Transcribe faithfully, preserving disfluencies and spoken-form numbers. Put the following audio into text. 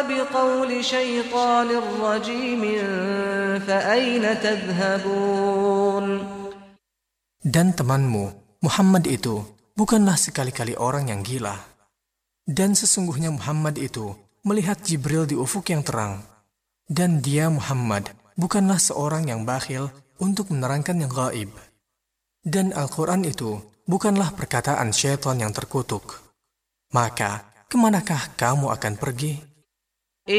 بقول شيطان رجيم فأين تذهبون. Dan temanmu, Muhammad itu, bukanlah sekali-kali orang yang gila. Dan sesungguhnya Muhammad itu melihat Jibril di ufuk yang terang. Dan dia, Muhammad, bukanlah seorang yang bakhil untuk menerangkan yang gaib. Dan Al-Quran itu bukanlah perkataan syaitan yang terkutuk. Maka, kemanakah kamu akan pergi?